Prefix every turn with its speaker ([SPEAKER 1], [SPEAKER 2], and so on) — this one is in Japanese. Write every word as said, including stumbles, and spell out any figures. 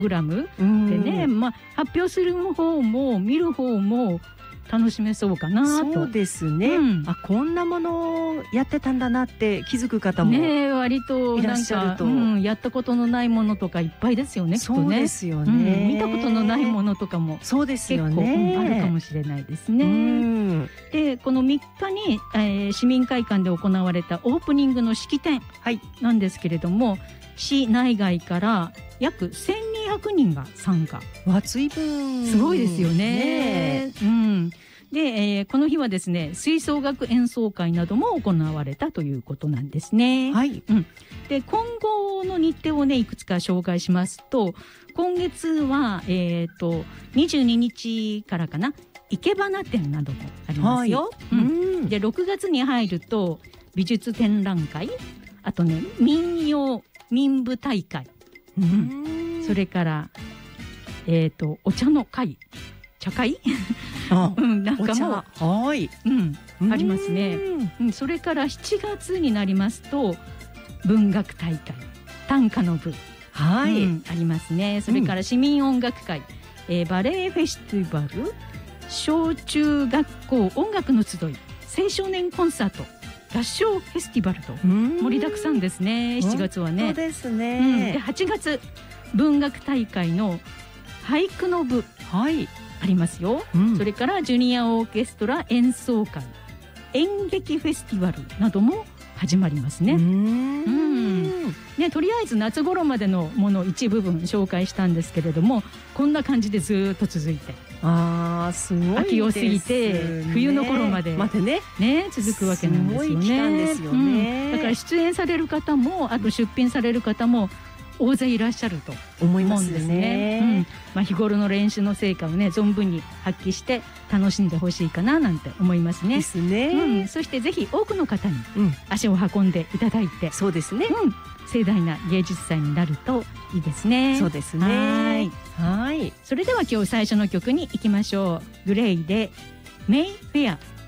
[SPEAKER 1] グラムでね、まあ、発表する方も見る方も楽しめそうかなと。
[SPEAKER 2] そうですね、うん、あこんなものをやってたんだなって気づく方も
[SPEAKER 1] ね、割と
[SPEAKER 2] いらっしゃると、
[SPEAKER 1] うん、やったことのないものとかいっぱいですよね。
[SPEAKER 2] そうですよね、
[SPEAKER 1] うん、見たことのないものとかも
[SPEAKER 2] そうですよね、
[SPEAKER 1] 結構、うん、あるかもしれないですね。うん、でこのみっかに、えー、市民会館で行われたオープニングの式典なんですけれども、はい、市内外から約せんにひゃくにんが参加。
[SPEAKER 2] わ、随分
[SPEAKER 1] すごいですよね。ね、うん、で、えー、この日はですね、吹奏楽演奏会なども行われたということなんですね。
[SPEAKER 2] はい、
[SPEAKER 1] うん、で今後の日程をねいくつか紹介しますと、今月は、えー、とにじゅうににちからかな、生け花展などもありますよ。はい、うん、でろくがつに入ると美術展覧会、あとね民謡民舞大会、うん、それから、えー、とお茶の会、茶会
[SPEAKER 2] あ、
[SPEAKER 1] うん、なんかも
[SPEAKER 2] はい、
[SPEAKER 1] うん、ありますね。うん、それからしちがつになりますと文学大会、短歌の部、
[SPEAKER 2] はい、
[SPEAKER 1] うん、ありますね。それから市民音楽会、うん、えー、バレエフェスティバル、小中学校音楽の集い、青少年コンサート、合唱フェスティバルと盛りだくさんですね。しちがつはね。
[SPEAKER 2] そうですね、
[SPEAKER 1] うん、ではちがつ文学大会の俳句の部、
[SPEAKER 2] はい、
[SPEAKER 1] ありますよ。うん、それからジュニアオーケストラ演奏会、演劇フェスティバルなども始まりますね。うん、うん、ね、とりあえず夏頃までのもの一部分紹介したんですけれども、こんな感じでずっと続いて、
[SPEAKER 2] あー、すごいですね、
[SPEAKER 1] 秋を過ぎて冬の頃まで、
[SPEAKER 2] までね、
[SPEAKER 1] ね、続くわけなんですよね。すごい期間ですよね。うん、だから出演される方も、あと出品される方も大勢いらっしゃると思うんですね。思いますね。うん、まあ、日頃の練習の成果をね存分に発揮して楽しんでほしいかななんて思いますね。
[SPEAKER 2] ですね。
[SPEAKER 1] うん、そしてぜひ多くの方に足を運んでいただいて、うん、
[SPEAKER 2] そうですね、
[SPEAKER 1] うん、盛大な芸術祭になるといいですね。
[SPEAKER 2] そうですね。
[SPEAKER 1] はい、
[SPEAKER 2] はい。
[SPEAKER 1] それでは今日最初の曲に行きましょう。グレイでメイフェア。